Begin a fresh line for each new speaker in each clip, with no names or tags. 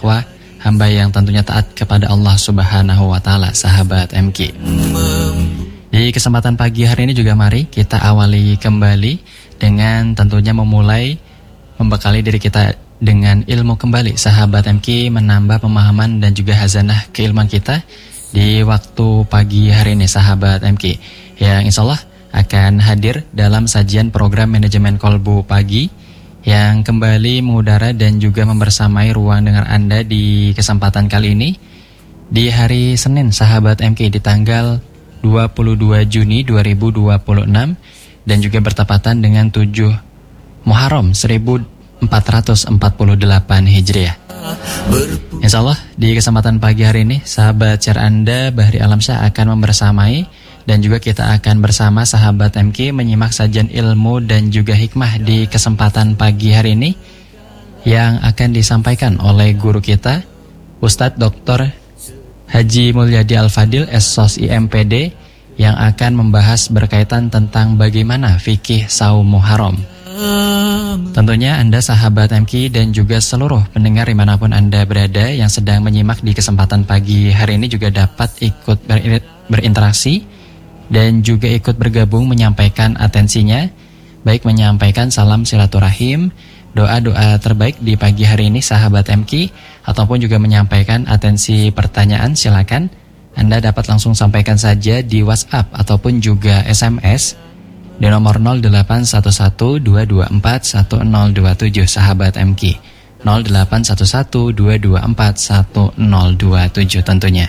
berdakwah, hamba yang tentunya taat kepada Allah Subhanahu wa Ta'ala, sahabat MK. Di kesempatan pagi hari ini juga mari kita awali kembali dengan tentunya memulai membekali diri kita dengan ilmu kembali, sahabat MK, menambah pemahaman dan juga hazanah keilmuan kita di waktu pagi hari ini, sahabat MK, yang insya Allah akan hadir dalam sajian program manajemen kolbu pagi yang kembali mengudara dan juga membersamai ruang dengar Anda di kesempatan kali ini di hari Senin, sahabat MK, di tanggal 22 Juni 2026 dan juga bertepatan dengan 7 Muharram 1448 Hijriah. Insya Allah di kesempatan pagi hari ini sahabat share Anda Bahri Alamsyah akan membersamai dan juga kita akan bersama sahabat MK menyimak sajian ilmu dan juga hikmah di kesempatan pagi hari ini yang akan disampaikan oleh guru kita Ustadz Dr. Haji Mulyadi Al-Fadil SSOS IMPD yang akan membahas berkaitan tentang bagaimana fikih saum Muharram. Tentunya Anda sahabat MK dan juga seluruh pendengar dimanapun Anda berada yang sedang menyimak di kesempatan pagi hari ini juga dapat ikut berinteraksi dan juga ikut bergabung menyampaikan atensinya, baik menyampaikan salam silaturahim, doa-doa terbaik di pagi hari ini sahabat MK, ataupun juga menyampaikan atensi pertanyaan. Silakan Anda dapat langsung sampaikan saja di WhatsApp ataupun juga SMS di nomor 081122410027 sahabat MK, 081122410027 tentunya.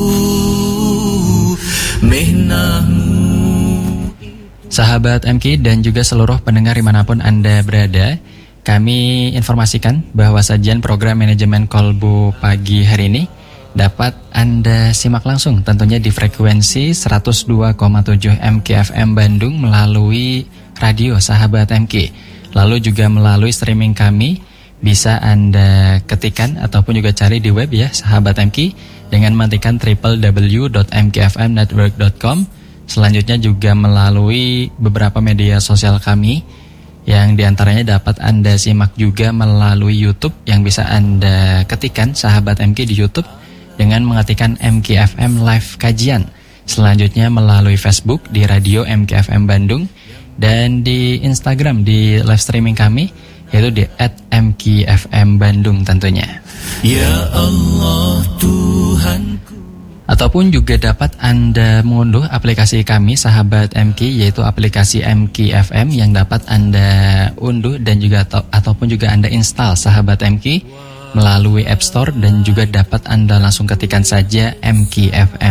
Sahabat MK dan juga seluruh pendengar dimanapun Anda berada, kami informasikan bahwa sajian program manajemen kolbu pagi hari ini dapat Anda simak langsung tentunya di frekuensi 102,7 MKFM Bandung melalui radio sahabat MK. Lalu juga melalui streaming kami bisa Anda ketikkan ataupun juga cari di web ya sahabat MK dengan mengetikkan www.mkfmnetwork.com. Selanjutnya juga melalui beberapa media sosial kami yang diantaranya dapat Anda simak juga melalui YouTube yang bisa Anda ketikkan sahabat MK di YouTube dengan mengetikkan MKFM Live Kajian. Selanjutnya melalui Facebook di Radio MKFM Bandung dan di Instagram di live streaming kami yaitu di @mkfm Bandung tentunya. Ya Allah Tuhanku. Ataupun juga dapat Anda mengunduh aplikasi kami sahabat MK yaitu aplikasi MKFM yang dapat Anda unduh dan juga ataupun juga Anda install sahabat MK melalui App Store dan juga dapat Anda langsung ketikkan saja MKFM.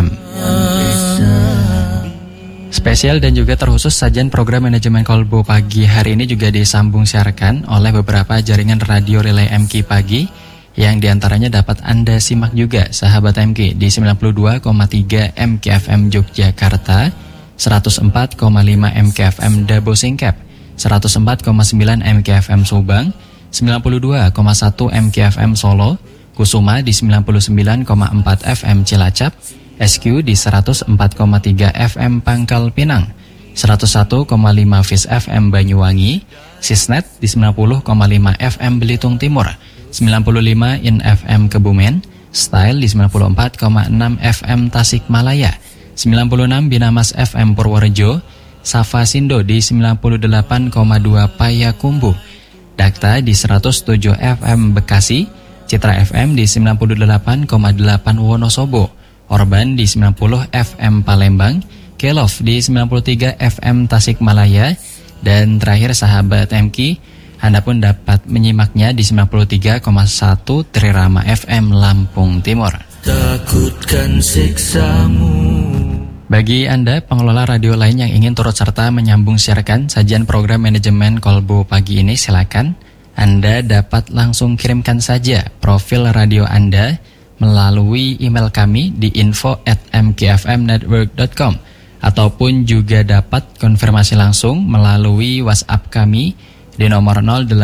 Spesial dan juga terkhusus sajian program manajemen kolbu pagi hari ini juga disambung siarkan oleh beberapa jaringan radio relay MK pagi yang diantaranya dapat Anda simak juga sahabat MK di 92,3 MKFM Yogyakarta, 104,5 MKFM Dabo Singkep, 104,9 MKFM Subang, 92,1 MKFM Solo, Kusuma di 99,4 FM Cilacap, SQ di 104,3 FM Pangkal Pinang, 101,5 Fis FM Banyuwangi, Sisnet di 90,5 FM Belitung Timur, 95 In FM Kebumen, Style di 94,6 FM Tasikmalaya, 96 Binamas FM Purworejo, Safa Sindo di 98,2 Payakumbuh, Dakta di 107 FM Bekasi, Citra FM di 98,8 Wonosobo, Orban di 90 FM Palembang, Kelov di 93 FM Tasikmalaya, dan terakhir sahabat MK, Anda pun dapat menyimaknya di 93,1 Trirama FM Lampung Timur. Takutkan siksamu. Bagi Anda pengelola radio lain yang ingin turut serta menyambung siarkan sajian program manajemen kolbu pagi ini, silakan Anda dapat langsung kirimkan saja profil radio Anda melalui email kami di info@mkfmnetwork.com ataupun juga dapat konfirmasi langsung melalui WhatsApp kami di nomor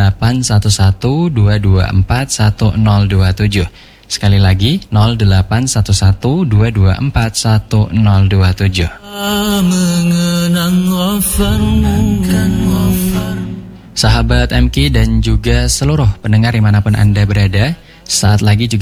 081122410027. Sekali lagi 081122410027. Sahabat MK dan juga seluruh pendengar dimanapun Anda berada, saat lagi juga